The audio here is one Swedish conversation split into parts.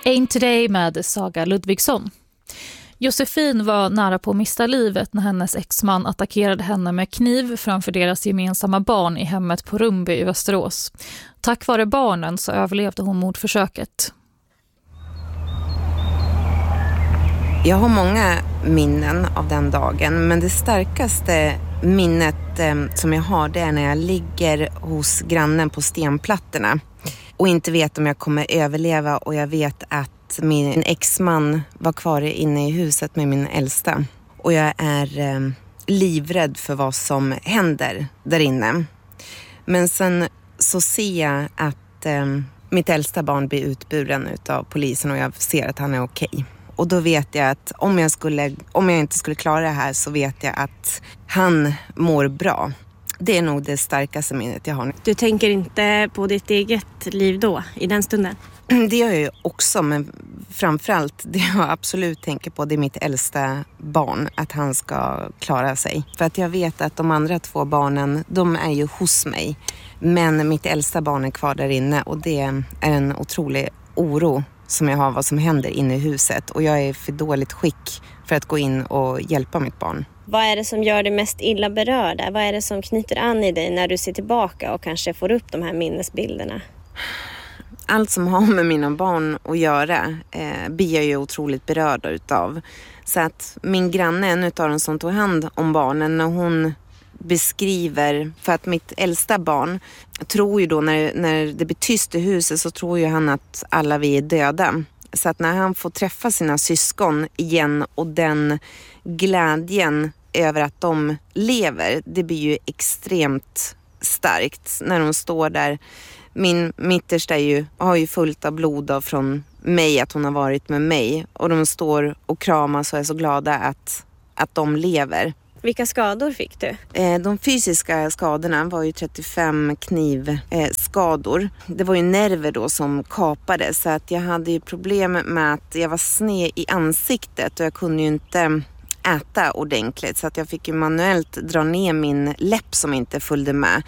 Ain't Today med Saga Ludvigsson. Josefin var nära på att mista livet när hennes exman attackerade henne med kniv framför deras gemensamma barn i hemmet på Rumby i Västerås. Tack vare barnen så överlevde hon mordförsöket. Jag har många minnen av den dagen, men det starkaste minnet som jag har, det är när jag ligger hos grannen på stenplattorna och inte vet om jag kommer överleva, och jag vet att min exman var kvar inne i huset med min äldsta. Och jag är livrädd för vad som händer där inne. Men sen så ser jag att mitt äldsta barn blir utburen av polisen och jag ser att han är okej. Och då vet jag att om jag inte skulle klara det här, så vet jag att han mår bra. Det är nog det starkaste minnet jag har. Du tänker inte på ditt eget liv då, i den stunden? Det gör jag ju också, men framförallt det jag absolut tänker på, det är mitt äldsta barn. Att han ska klara sig. För att jag vet att de andra 2 barnen, de är ju hos mig. Men mitt äldsta barn är kvar där inne, och det är en otrolig oro som jag har vad som händer inne i huset. Och jag är för dåligt skick för att gå in och hjälpa mitt barn. Vad är det som gör dig mest illa berörda? Vad är det som knyter an i dig när du ser tillbaka och kanske får upp de här minnesbilderna? Allt som har med mina barn att göra blir jag ju otroligt berörd utav. Så att min granne, en utav dem som tog hand om barnen, när hon beskriver, för att mitt äldsta barn tror ju då när det blir tyst i huset, så tror ju han att alla vi är döda. Så att när han får träffa sina syskon igen och den glädjen över att de lever, det blir ju extremt starkt när de står där. Min mittersta har ju fullt av blod från mig, att hon har varit med mig. Och de står och kramas och är så glada att de lever. Vilka skador fick du? De fysiska skadorna var ju 35 knivskador. Det var ju nerver då som kapade, så att jag hade ju problem med att jag var sned i ansiktet och jag kunde ju inte äta ordentligt. Så att jag fick ju manuellt dra ner min läpp som inte följde med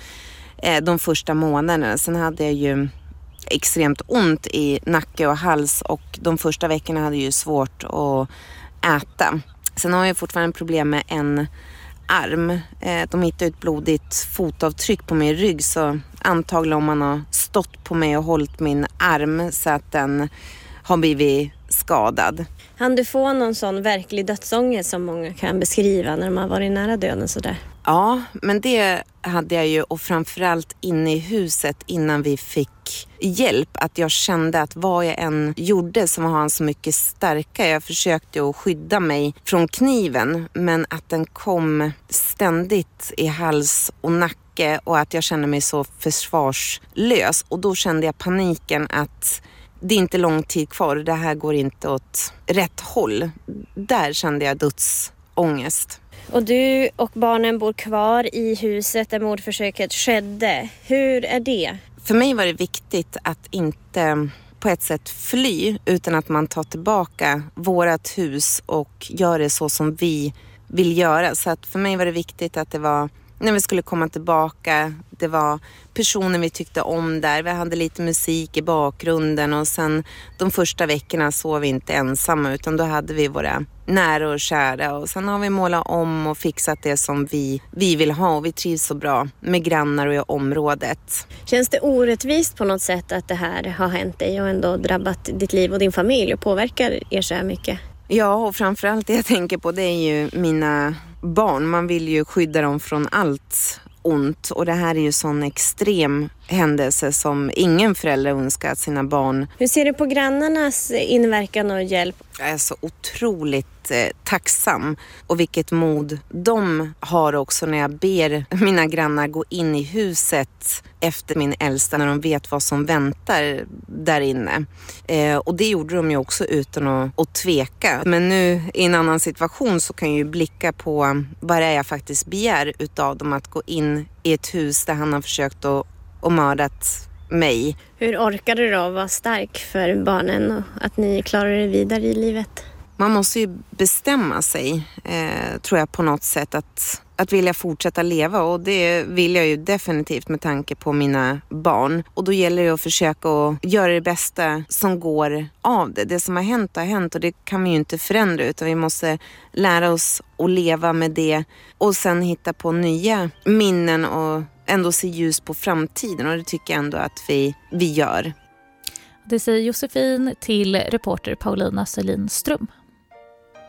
de första månaderna. Sen hade jag ju extremt ont i nacke och hals, och de första veckorna hade jag ju svårt att äta. Sen har jag fortfarande problem med en arm. De hittade ett blodigt fotavtryck på min rygg, så antagligen om man har stått på mig och hållit min arm så att den har blivit skadad. Han du få någon sån verklig dödsångest som många kan beskriva när de har varit nära döden sådär? Ja, men det hade jag ju, och framförallt inne i huset innan vi fick hjälp, att jag kände att vad jag än gjorde så var han så mycket starkare. Jag försökte att skydda mig från kniven, men att den kom ständigt i hals och nacke, och att jag kände mig så försvarslös. Och då kände jag paniken att det är inte lång tid kvar, det här går inte åt rätt håll. Där kände jag dödsångest. Och du och barnen bor kvar i huset där mordförsöket skedde. Hur är det? För mig var det viktigt att inte på ett sätt fly, utan att man tar tillbaka vårat hus och gör det så som vi vill göra. Så att för mig var det viktigt att det var, när vi skulle komma tillbaka, det var personer vi tyckte om där. Vi hade lite musik i bakgrunden, och sen de första veckorna sov vi inte ensamma, utan då hade vi våra nära och kära. Och sen har vi målat om och fixat det som vi vill ha, och vi trivs så bra med grannar och i området. Känns det orättvist på något sätt att det här har hänt dig och ändå drabbat ditt liv och din familj och påverkar er så här mycket? Ja, och framförallt det jag tänker på, det är ju mina barn. Man vill ju skydda dem från allt ont, och det här är ju sån extrem händelse som ingen förälder önskar att sina barn. Hur ser du på grannarnas inverkan och hjälp? Jag är så otroligt tacksam, och vilket mod de har också när jag ber mina grannar gå in i huset efter min äldsta, när de vet vad som väntar där inne. Och det gjorde de ju också utan att tveka. Men nu i en annan situation så kan jag ju blicka på vad det är jag faktiskt begär utav dem, att gå in i ett hus där han har försökt att mördat mig. Hur orkade du då vara stark för barnen och att ni klarar er vidare i livet? Man måste ju bestämma sig, tror jag på något sätt, att att vilja fortsätta leva, och det vill jag ju definitivt med tanke på mina barn. Och då gäller det att försöka att göra det bästa som går av det. Det som har hänt och det kan vi ju inte förändra, utan vi måste lära oss att leva med det och sen hitta på nya minnen och ändå se ljus på framtiden, och det tycker jag ändå att vi gör. Det säger Josefin till reporter Paulina Selin Ström.